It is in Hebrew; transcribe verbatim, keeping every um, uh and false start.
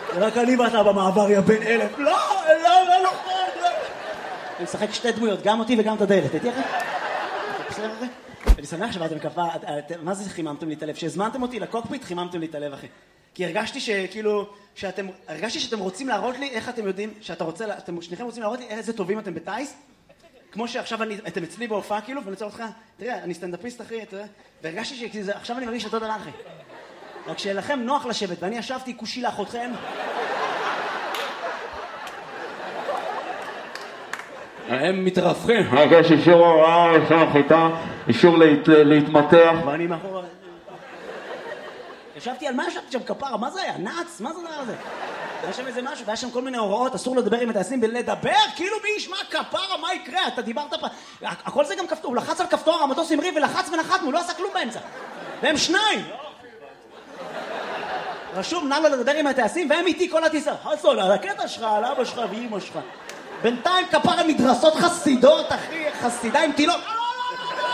רק אני ואתה במעבר יא בן אלף. לא, לא, לא נכון. אני משחק שתי דמויות, גם אותי וגם את הדלת. הייתי אחרי? בסדר אחרי? אני שמח שבאתם כפה, מה זה חיממתם לי את הלב? שהזמנתם אותי לקוקפיט, חיממתם לי את הלב אחי. כי הרגשתי שכאילו, שאתם, הרגשתי שאתם רוצים להראות לי איך אתם יודעים, שאתה רוצה, אתם שניכם רוצים להראות לי איזה טובים אתם בטייס, כמו שעכשיו אני, אתם אצלי בהופעה כאילו, ואני רוצה אותך, תראה, אני סטנדאפיסט אחי, תראה, והרגשתי שעכשיו אני מרגיש אותו דבר אחי. רק שלכם נוח לשבת, ואני ישבתי כושי לאחותכם. הם מתרפכים. יש אישור הוראה, אישור חיטה, אישור להתמתח. ואני מאחור... ישבתי על מה ישבתי שם כפרה? מה זה היה? נאץ? מה זה דבר הזה? היה שם איזה משהו, והיה שם כל מיני הוראות, אסור לדבר עם הטייסים ולדבר, כאילו מי ישמע כפרה, מה יקרה? אתה דיברת פה... הכל זה גם כפתור, הוא לחץ על כפתור, המטוס המריא ולחץ ונחתנו, הוא לא עשה כלום באמצע. והם שניים! רשום, נא לו לדבר עם הטייסים, והם איתי כל הטיסה. חסון, על הקטע שלך, על אבא שלך ואמא שלך. בינתיים כפרה מדרסות חסידות, אחי, חסידה עם תינוק.